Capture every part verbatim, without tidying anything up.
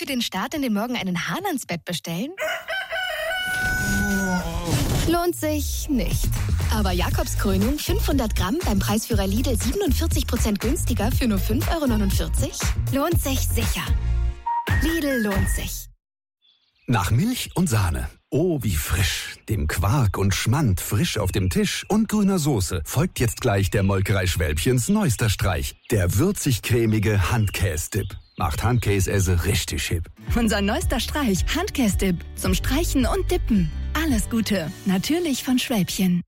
den Start in den Morgen einen Hahn ans Bett bestellen? Lohnt sich nicht. Aber Jakobs Krönung fünfhundert Gramm beim Preisführer Lidl siebenundvierzig Prozent günstiger für nur fünf Euro neunundvierzig? Lohnt sich sicher. Lidl lohnt sich. Nach Milch und Sahne. Oh, wie frisch. Dem Quark und Schmand frisch auf dem Tisch und grüner Soße folgt jetzt gleich der Molkerei Schwälbchens neuester Streich. Der würzig-cremige Handkäse-Dip. Macht Handkäse richtig hip. Unser neuester Streich, Handkäse-Dip. Zum Streichen und Dippen. Alles Gute. Natürlich von Schwälbchen.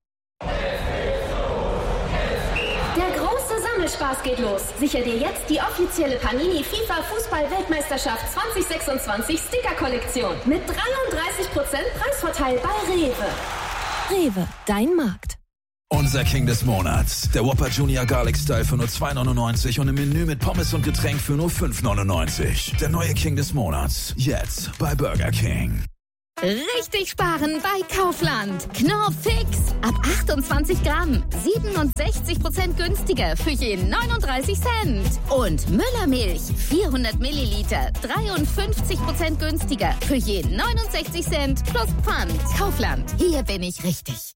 Der große Sammelspaß geht los. Sicher dir jetzt die offizielle Panini FIFA Fußball-Weltmeisterschaft zwanzig sechsundzwanzig Sticker-Kollektion. Mit dreiunddreißig Prozent Preisvorteil bei Rewe. Rewe, dein Markt. Unser King des Monats. Der Whopper Junior Garlic Style für nur zwei neunundneunzig und im Menü mit Pommes und Getränk für nur fünf neunundneunzig. Der neue King des Monats. Jetzt bei Burger King. Richtig sparen bei Kaufland. Knorr Fix. Ab achtundzwanzig Gramm. siebenundsechzig Prozent günstiger für jeden neununddreißig Cent. Und Müllermilch. vierhundert Milliliter. dreiundfünfzig Prozent günstiger für jeden neunundsechzig Cent plus Pfand. Kaufland. Hier bin ich richtig.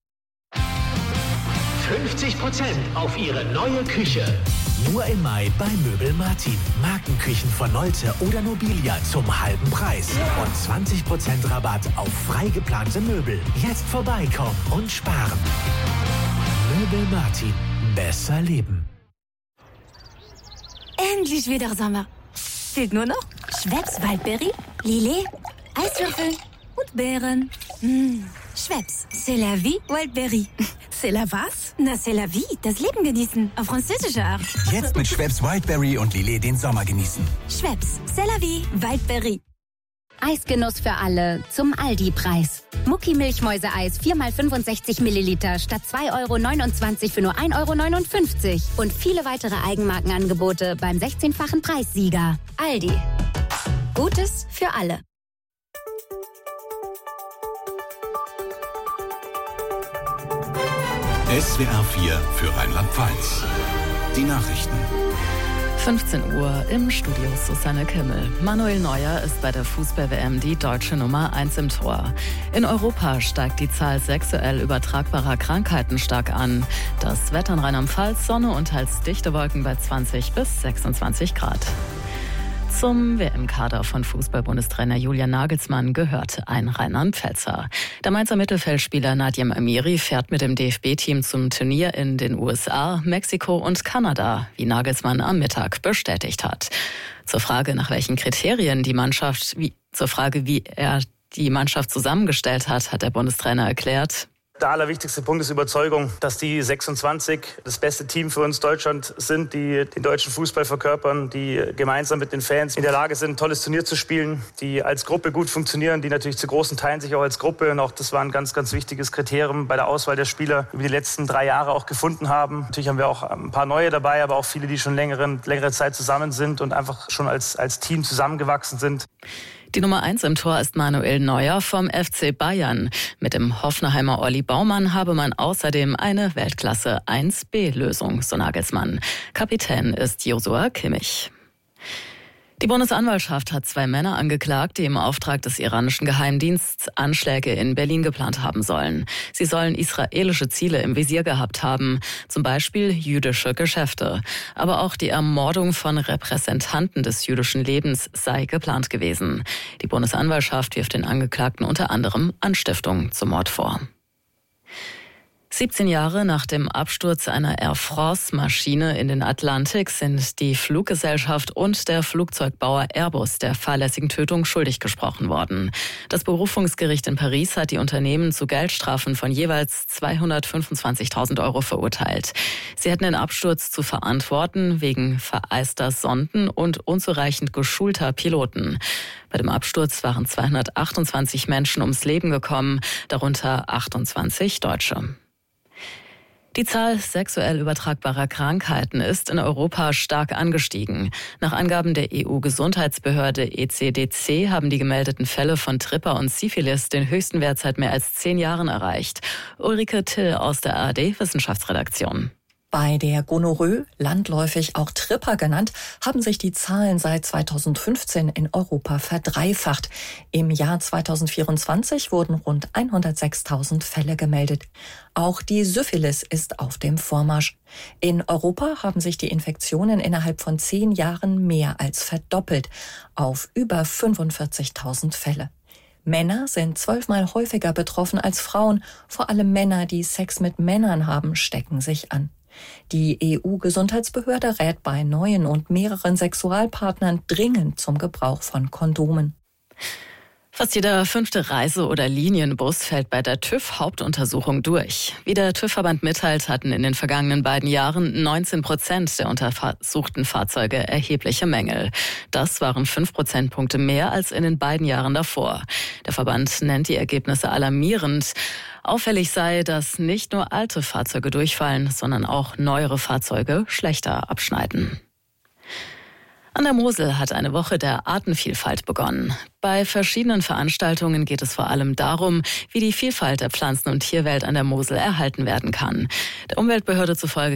fünfzig Prozent auf Ihre neue Küche. Nur im Mai bei Möbel Martin. Markenküchen von Nolte oder Nobilia zum halben Preis. Und zwanzig Prozent Rabatt auf frei geplante Möbel. Jetzt vorbeikommen und sparen. Möbel Martin. Besser leben. Endlich wieder Sommer. Fehlt nur noch Schweppes Waldberry, Lillet, Eiswürfel und Beeren. Mmh. Schweppes, c'est la vie, Wildberry. C'est la was? Na, c'est la vie, das Leben genießen. Auf französische Art. Jetzt mit Schweppes Wildberry und Lillet den Sommer genießen. Schweppes, c'est la vie, Wildberry. Eisgenuss für alle zum Aldi-Preis. Mucki Milchmäuseeis vier mal fünfundsechzig Milliliter statt zwei Euro neunundzwanzig für nur ein Euro neunundfünfzig. Und viele weitere Eigenmarkenangebote beim sechzehnfachen Preissieger. Aldi. Gutes für alle. S W R vier für Rheinland-Pfalz. Die Nachrichten. fünfzehn Uhr im Studio Susanne Kimmel. Manuel Neuer ist bei der Fußball-W M die deutsche Nummer eins im Tor. In Europa steigt die Zahl sexuell übertragbarer Krankheiten stark an. Das Wetter in Rheinland-Pfalz, Sonne und teils dichte Wolken bei zwanzig bis sechsundzwanzig Grad. Zum W M-Kader von Fußball-Bundestrainer Julian Nagelsmann gehört ein Rheinland-Pfälzer. Der Mainzer Mittelfeldspieler Nadim Amiri fährt mit dem D F B-Team zum Turnier in den U S A, Mexiko und Kanada, wie Nagelsmann am Mittag bestätigt hat. Zur Frage, nach welchen Kriterien die Mannschaft, wie, zur Frage, wie er die Mannschaft zusammengestellt hat, hat der Bundestrainer erklärt: Der allerwichtigste Punkt ist Überzeugung, dass die sechsundzwanzig das beste Team für uns Deutschland sind, die den deutschen Fußball verkörpern, die gemeinsam mit den Fans in der Lage sind, ein tolles Turnier zu spielen, die als Gruppe gut funktionieren, die natürlich zu großen Teilen sich auch als Gruppe, und auch das war ein ganz, ganz wichtiges Kriterium bei der Auswahl der Spieler, über die letzten drei Jahre auch gefunden haben. Natürlich haben wir auch ein paar neue dabei, aber auch viele, die schon längere, längere Zeit zusammen sind und einfach schon als, als Team zusammengewachsen sind. Die Nummer eins im Tor ist Manuel Neuer vom F C Bayern. Mit dem Hoffenheimer Olli Baumann habe man außerdem eine Weltklasse eins B Lösung, so Nagelsmann. Kapitän ist Joshua Kimmich. Die Bundesanwaltschaft hat zwei Männer angeklagt, die im Auftrag des iranischen Geheimdienstes Anschläge in Berlin geplant haben sollen. Sie sollen israelische Ziele im Visier gehabt haben, zum Beispiel jüdische Geschäfte. Aber auch die Ermordung von Repräsentanten des jüdischen Lebens sei geplant gewesen. Die Bundesanwaltschaft wirft den Angeklagten unter anderem Anstiftung zum Mord vor. siebzehn Jahre nach dem Absturz einer Air France-Maschine in den Atlantik sind die Fluggesellschaft und der Flugzeugbauer Airbus der fahrlässigen Tötung schuldig gesprochen worden. Das Berufungsgericht in Paris hat die Unternehmen zu Geldstrafen von jeweils zweihundertfünfundzwanzigtausend Euro verurteilt. Sie hätten den Absturz zu verantworten wegen vereister Sonden und unzureichend geschulter Piloten. Bei dem Absturz waren zweihundertachtundzwanzig Menschen ums Leben gekommen, darunter achtundzwanzig Deutsche. Die Zahl sexuell übertragbarer Krankheiten ist in Europa stark angestiegen. Nach Angaben der E U-Gesundheitsbehörde E C D C haben die gemeldeten Fälle von Tripper und Syphilis den höchsten Wert seit mehr als zehn Jahren erreicht. Ulrike Till aus der A R D-Wissenschaftsredaktion. Bei der Gonorrhoe, landläufig auch Tripper genannt, haben sich die Zahlen seit zweitausendfünfzehn in Europa verdreifacht. Im Jahr zweitausendvierundzwanzig wurden rund hundertsechstausend Fälle gemeldet. Auch die Syphilis ist auf dem Vormarsch. In Europa haben sich die Infektionen innerhalb von zehn Jahren mehr als verdoppelt, auf über fünfundvierzigtausend Fälle. Männer sind zwölfmal häufiger betroffen als Frauen. Vor allem Männer, die Sex mit Männern haben, stecken sich an. Die E U-Gesundheitsbehörde rät bei neuen und mehreren Sexualpartnern dringend zum Gebrauch von Kondomen. Fast jeder fünfte Reise- oder Linienbus fällt bei der TÜV-Hauptuntersuchung durch. Wie der TÜV-Verband mitteilt, hatten in den vergangenen beiden Jahren neunzehn Prozent der untersuchten Fahrzeuge erhebliche Mängel. Das waren fünf Prozentpunkte mehr als in den beiden Jahren davor. Der Verband nennt die Ergebnisse alarmierend. Auffällig sei, dass nicht nur alte Fahrzeuge durchfallen, sondern auch neuere Fahrzeuge schlechter abschneiden. An der Mosel hat eine Woche der Artenvielfalt begonnen. Bei verschiedenen Veranstaltungen geht es vor allem darum, wie die Vielfalt der Pflanzen- und Tierwelt an der Mosel erhalten werden kann. Der Umweltbehörde zufolge